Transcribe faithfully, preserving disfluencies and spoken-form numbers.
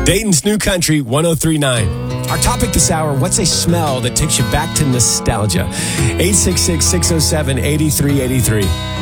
Dayton's New Country, one oh three point nine. Our topic this hour, what's a smell that takes you back to nostalgia? eight six six, six oh seven, eight three eight three.